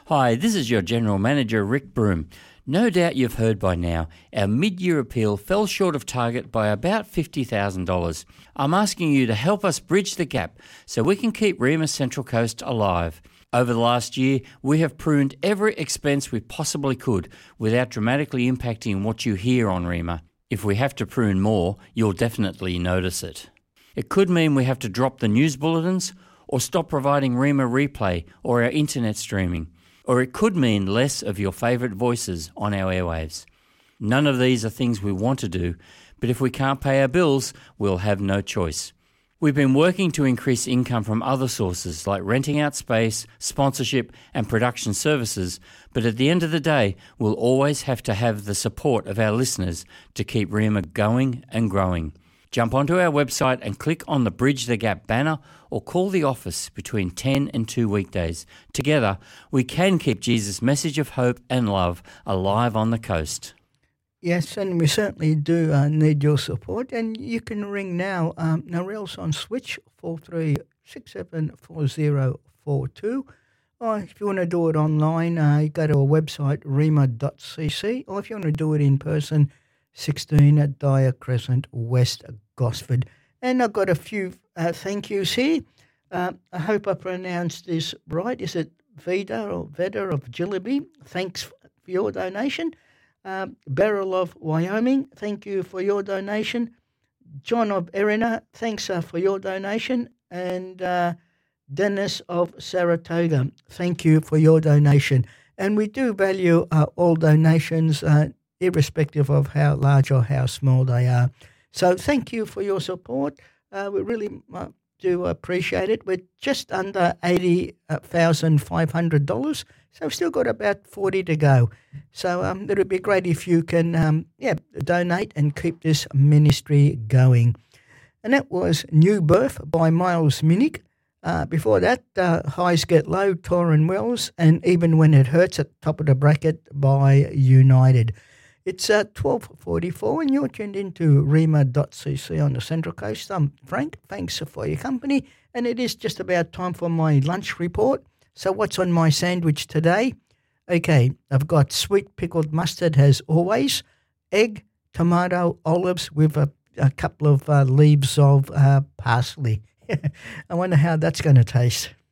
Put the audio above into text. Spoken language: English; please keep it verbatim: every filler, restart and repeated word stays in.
Hi, this is your General Manager, Rick Broom. No doubt you've heard by now, our mid-year appeal fell short of target by about fifty thousand dollars. I'm asking you to help us bridge the gap so we can keep Rima Central Coast alive. Over the last year, we have pruned every expense we possibly could without dramatically impacting what you hear on Rima. If we have to prune more, you'll definitely notice it. It could mean we have to drop the news bulletins or stop providing Rima Replay or our internet streaming. Or it could mean less of your favourite voices on our airwaves. None of these are things we want to do, but if we can't pay our bills, we'll have no choice. We've been working to increase income from other sources like renting out space, sponsorship and production services, but at the end of the day, we'll always have to have the support of our listeners to keep Rima going and growing. Jump onto our website and click on the Bridge the Gap banner or call the office between ten and two weekdays. Together, we can keep Jesus' message of hope and love alive on the coast. Yes, and we certainly do uh, need your support. And you can ring now. Um, Narelle's on switch four three six seven four zero four two. Or if you want to do it online, uh, you go to our website, rima dot c c. Or if you want to do it in person, sixteen at Dyer Crescent, West Gosford. And I've got a few uh, thank yous here. Uh, I hope I pronounced this right. Is it Vida or Veda of Jillaby? Thanks for your donation. Uh, Beryl of Wyoming, thank you for your donation. John of Erina, thanks uh, for your donation. And uh, Dennis of Saratoga, thank you for your donation. And we do value uh, all donations, uh, irrespective of how large or how small they are. So thank you for your support. Uh, we really uh, do appreciate it. We're just under eighty thousand five hundred dollars, so we've still got about forty to go. So um, it would be great if you can um, yeah, donate and keep this ministry going. And that was New Birth by Miles Minnick. Uh, before that, uh, Highs Get Low, Torrin Wells, and Even When It Hurts at the top of the bracket by United. It's uh, twelve forty-four and you're tuned into rima dot c c on the Central Coast. I'm Frank. Thanks for your company. And it is just about time for my lunch report. So what's on my sandwich today? Okay, I've got sweet pickled mustard as always, egg, tomato, olives with a, a couple of uh, leaves of uh, parsley. I wonder how that's going to taste.